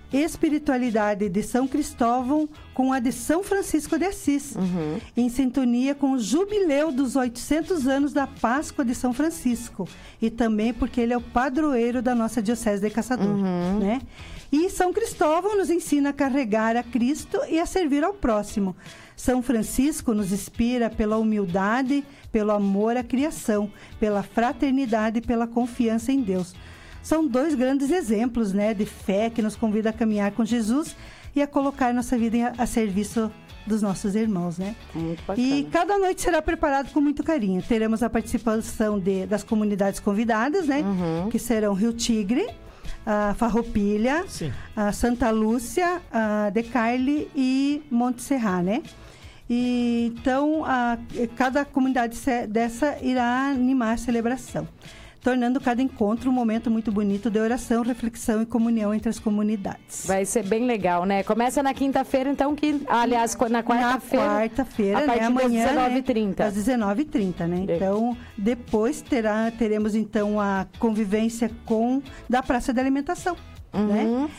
espiritualidade de São Cristóvão com a de São Francisco de Assis, em sintonia com o jubileu dos 800 anos da Páscoa de São Francisco, e também porque ele é o padroeiro da nossa Diocese de Caçador, né? E São Cristóvão nos ensina a carregar a Cristo e a servir ao próximo. São Francisco nos inspira pela humildade, pelo amor à criação, pela fraternidade e pela confiança em Deus. São 2 grandes exemplos, né, de fé que nos convida a caminhar com Jesus e a colocar nossa vida a serviço dos nossos irmãos, né? Muito bacana. E cada noite será preparado com muito carinho. Teremos a participação das comunidades convidadas, né? Que serão Rio Tigre, a Farroupilha, a Santa Lúcia, a De Carli e Monte Serra, né? E, então, cada comunidade dessa irá animar a celebração, tornando cada encontro um momento muito bonito de oração, reflexão e comunhão entre as comunidades. Vai ser bem legal, né? Começa na quinta-feira, então, aliás, na quarta-feira. Na quarta-feira, a partir amanhã, das 19h30. Às 19h30, né? Então, depois teremos, então, a convivência da Praça de Alimentação, né?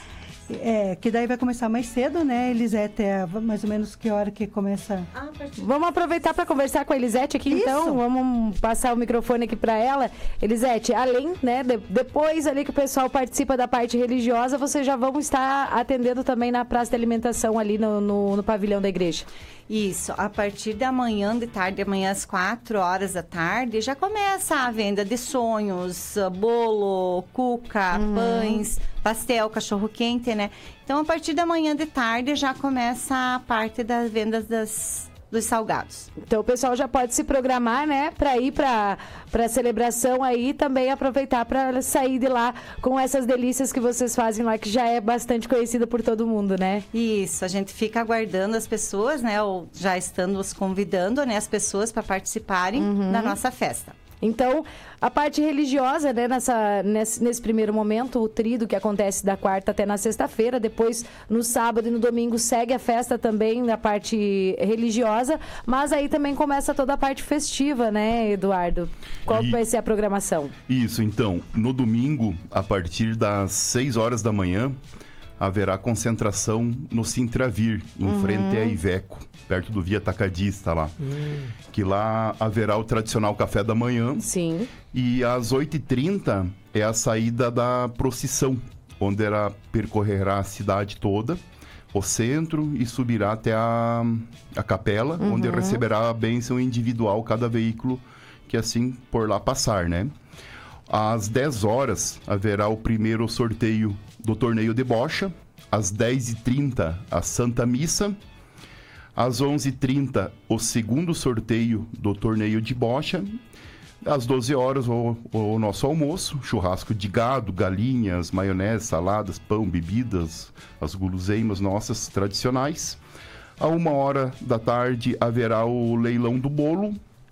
Que daí vai começar mais cedo, né, Elisete? Mais ou menos que hora que começa? Vamos aproveitar para conversar com a Elisete aqui, então. Vamos passar o microfone aqui para ela. Elisete, além, né, depois ali que o pessoal participa da parte religiosa, vocês já vão estar atendendo também na praça de alimentação ali no pavilhão da igreja. Isso, a partir de amanhã de tarde, amanhã às 4h da tarde, já começa a venda de sonhos, bolo, cuca, pães, pastel, cachorro-quente, né? Então, a partir da manhã de tarde, já começa a parte das vendas dos salgados. Então, o pessoal já pode se programar, né, para ir para a celebração aí e também aproveitar para sair de lá com essas delícias que vocês fazem lá, que já é bastante conhecida por todo mundo, né? Isso, a gente fica aguardando as pessoas, né, ou já estando os convidando, né, as pessoas para participarem da nossa festa. Então, a parte religiosa, né, nesse primeiro momento, o tríduo que acontece da quarta até na sexta-feira, depois no sábado e no domingo segue a festa também na parte religiosa, mas aí também começa toda a parte festiva, né, Eduardo? Qual vai ser a programação? Isso, então, no domingo, a partir das 6h da manhã, haverá concentração no Sintravir, em frente à Iveco, perto do Via Atacadista lá. Que lá haverá o tradicional café da manhã. Sim. E às 8h30 é a saída da procissão, onde ela percorrerá a cidade toda, o centro, e subirá até a capela, onde receberá a bênção individual cada veículo que assim por lá passar, né? Às 10h haverá o primeiro sorteio do torneio de bocha. Às 10h30, a Santa Missa. Às 11h30, o segundo sorteio do torneio de bocha. Às 12h, o nosso almoço, churrasco de gado, galinhas, maionese, saladas, pão, bebidas, as guloseimas nossas tradicionais. À 1h da tarde, haverá o leilão do bolo.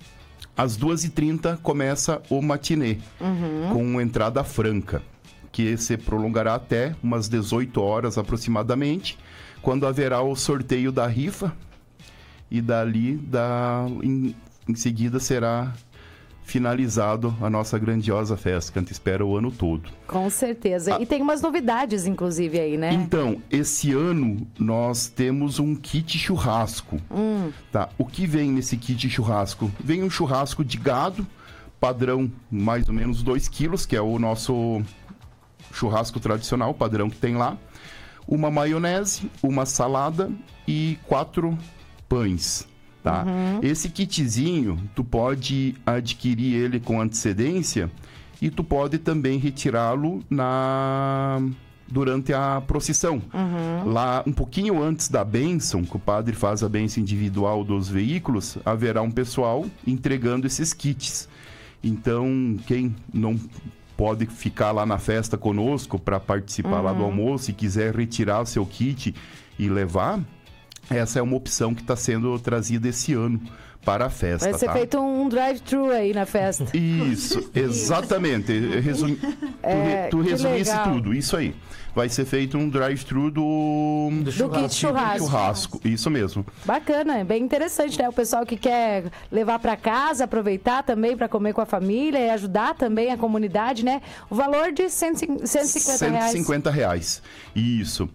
Às 2h30 começa o matinê, com entrada franca, que se prolongará até umas 18h aproximadamente, quando haverá o sorteio da rifa, e dali, em seguida, será finalizado a nossa grandiosa festa, que a gente espera o ano todo. Com certeza. E tem umas novidades, inclusive, aí, né? Então, esse ano nós temos um kit churrasco. Tá? O que vem nesse kit churrasco? Vem um churrasco de gado, padrão mais ou menos 2 quilos, que é o nosso churrasco tradicional, padrão que tem lá. Uma maionese, uma salada e 4 pães. Tá? Esse kitzinho, tu pode adquirir ele com antecedência e tu pode também retirá-lo durante a procissão. Lá, um pouquinho antes da bênção, que o padre faz a bênção individual dos veículos, haverá um pessoal entregando esses kits. Então, quem não pode ficar lá na festa conosco para participar lá do almoço e quiser retirar o seu kit e levar, essa é uma opção que está sendo trazida esse ano para a festa. Vai ser feito um drive-thru aí na festa. Isso, exatamente. Tu resumisse tudo, isso aí. Vai ser feito um drive-thru do kit churrasco. Isso mesmo. Bacana, bem interessante, né? O pessoal que quer levar para casa, aproveitar também para comer com a família e ajudar também a comunidade, né? O valor de R$150. R$150. Isso.